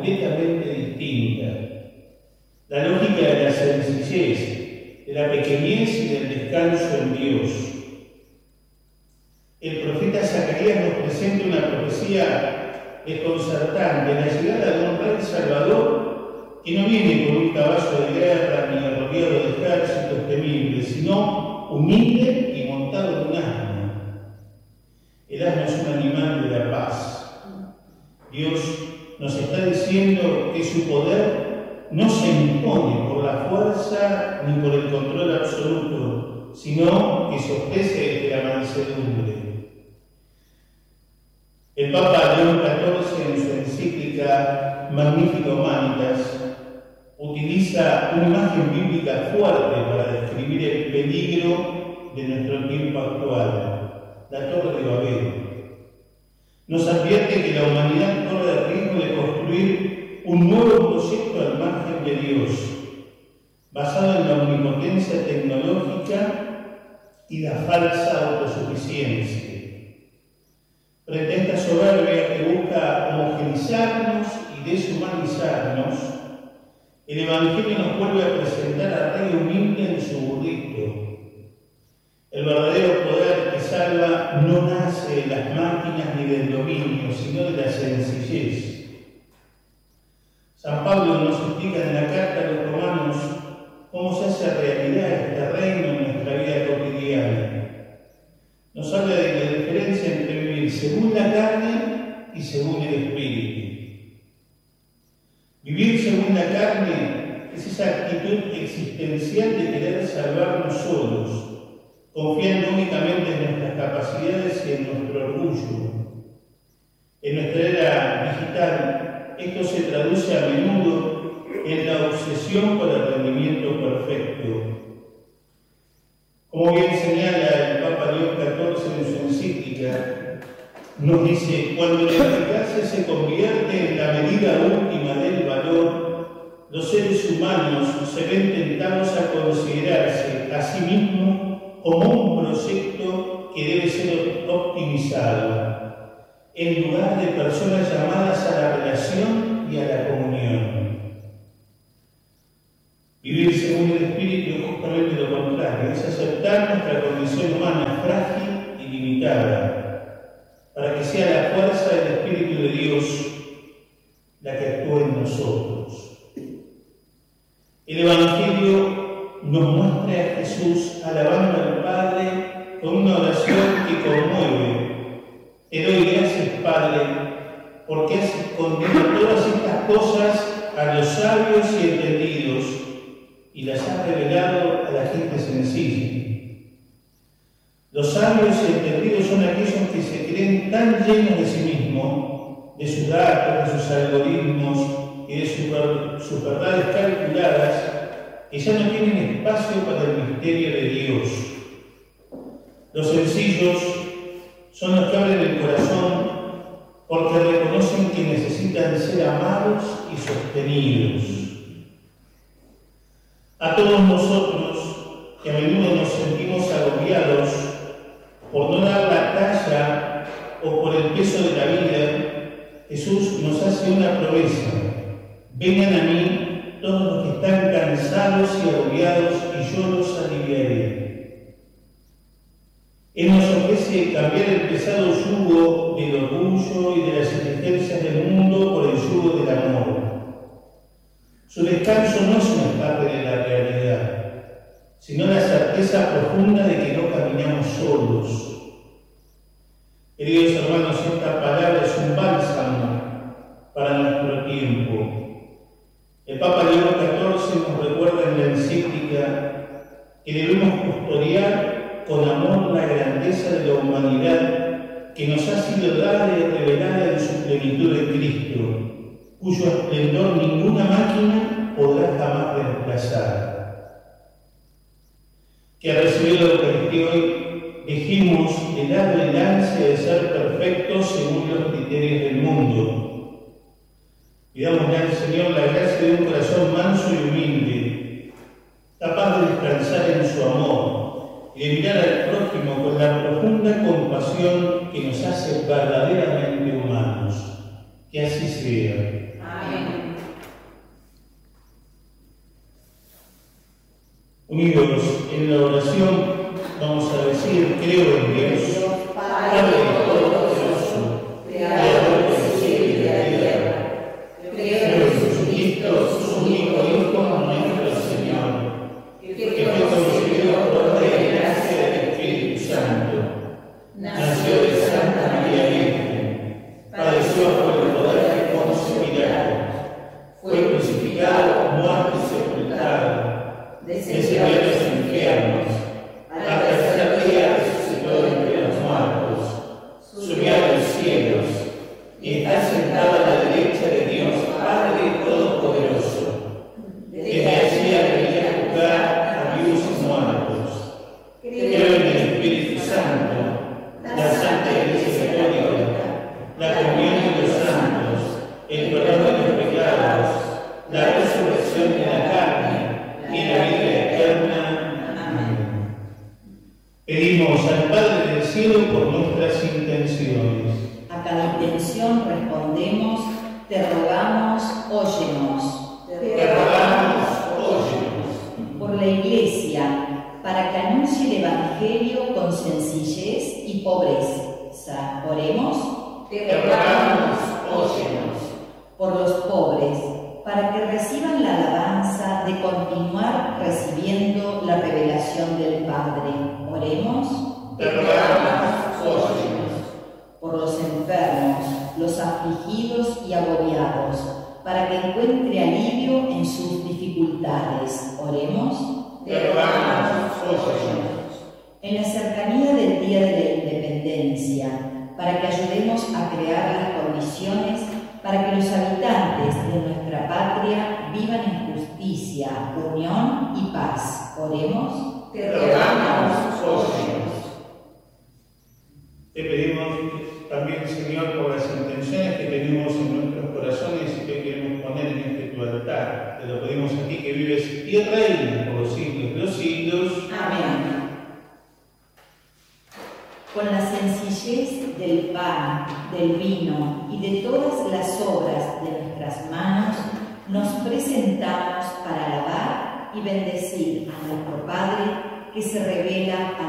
completamente distinta. La lógica de la sencillez, de la pequeñez y del descanso en Dios. El profeta Zacarías nos presenta una profecía desconcertante, la llegada de un rey salvador que no viene con un caballo de guerra ni rodeado de ejércitos temibles, sino humilde y montado en un asno. El asno es un animal de la paz. Dios nos está diciendo que su poder no se impone por la fuerza ni por el control absoluto, sino que se ofrece desde la mansedumbre. El Papa León XIV, en su encíclica Magnificat Humanitas, utiliza una imagen bíblica fuerte para describir el peligro de nuestro tiempo actual, la Torre de Babel. Nos advierte que la humanidad corre el riesgo de construir un nuevo proyecto al margen de Dios, basado en la omnipotencia tecnológica y la falsa autosuficiencia. Frente a esta soberbia que busca homogeneizarnos y deshumanizarnos, el Evangelio nos vuelve a presentar al rey humilde en su burrito. El verdadero poder que salva no nace de las máquinas ni del dominio, sino de la sencillez. San Pablo nos explica en la carta a los Romanos cómo se hace realidad este reino en nuestra vida cotidiana. Nos habla de la diferencia entre vivir según la carne y según el espíritu. Vivir según la carne es esa actitud existencial de querer salvarnos solos, confiando únicamente en nuestras capacidades y en nuestro orgullo. En nuestra era digital, esto se traduce a menudo en la obsesión por el rendimiento perfecto. Como bien señala el Papa León XIV en su encíclica, nos dice: cuando la eficacia se convierte en la medida última del valor, los seres humanos se ven tentados a considerarse a sí mismos como un proyecto que debe ser optimizado, en lugar de personas llamadas a la relación y a la comunión. Vivir según el Espíritu es justamente lo contrario, es aceptar nuestra condición humana frágil y limitada, para que sea la fuerza del Espíritu de Dios la que actúe en nosotros. El Evangelio nos muestra a Jesús alabando al Padre con una oración que conmueve. Te doy gracias, Padre, porque has escondido todas estas cosas a los sabios y entendidos y las has revelado a la gente sencilla. Los sabios y entendidos son aquellos que se creen tan llenos de sí mismos, de sus datos, de sus algoritmos y de sus verdades calculadas, que ya no tienen espacio para el misterio de Dios. Los sencillos son los que abren el corazón porque reconocen que necesitan ser amados y sostenidos. A todos nosotros, que a menudo nos sentimos agobiados por no dar la talla o por el peso de la vida, Jesús nos hace una promesa: vengan a mí todos los que están cansados y agobiados, y yo los aliviaré. Él nos ofrece cambiar el pesado yugo del orgullo y de las exigencias del mundo por el yugo del amor. Su descanso no es un escape de la realidad, sino la certeza profunda de que no caminamos solos. Queridos hermanos, esta palabra es un bálsamo para nuestro tiempo. El Papa León XIV nos recuerda en la encíclica que debemos custodiar con amor la grandeza de la humanidad que nos ha sido dada y revelada en su plenitud en Cristo, cuyo esplendor ninguna máquina podrá jamás reemplazar. Que al recibir la Eucaristía hoy dejemos de lado el ansia de ser perfectos según los criterios del mundo. Pidámosle al Señor la gracia de un corazón manso y humilde, capaz de descansar en su amor y de mirar al prójimo con la profunda compasión que nos hace verdaderamente humanos. Que así sea. Amén. Unidos en la oración, vamos a decir: creo en Dios, Padre Todopoderoso, Creador del cielo y de la tierra. Creo en Jesucristo, su único Hijo, nuestro Señor, que fue concebido por obra y gracia del Espíritu Santo. Nació de Santa María Virgen, padeció por el poder de Poncio Pilato, fue crucificado, muerto y sepultado, descendió a los infiernos, al tercer día resucitó entre los muertos, subió a los cielos y está sentado a la derecha de Dios Padre Todopoderoso. Desde allí ha de venir a juzgar a vivos y muertos. Creo en el Espíritu Santo, la Santa Iglesia Católica, la comunión de los santos, el perdón de los pecados, la resurrección de la carne y la vida eterna. Amén. Pedimos al Padre del Cielo por nuestras intenciones. A cada intención respondemos: te rogamos, óyenos. Te rogamos, óyenos. Por la Iglesia, para que anuncie el Evangelio con sencillez y pobreza. Oremos. Te rogamos, óyenos. Por los pobres, para que reciban la alabanza de continuar recibiendo la revelación del Padre. Oremos. Te rogamos, óyenos. Por los enfermos, los afligidos y agobiados, para que encuentre alivio en sus dificultades. Oremos. Te rogamos, óyenos. En la cercanía del Día de la Independencia, para que ayudemos a crear las condiciones para que los habitantes de nuestra patria vivan en justicia, unión y paz. Oremos. Te rogamos, óyenos. Te pedimos también, Señor, por las intenciones que tenemos en nuestros corazones y que queremos poner en este tu altar. Te lo pedimos a ti que vives y reinas por los siglos de los siglos. Amén. Con la sencillez del pan, del vino y de todas las obras de nuestras manos, nos presentamos para alabar y bendecir a nuestro Padre que se revela a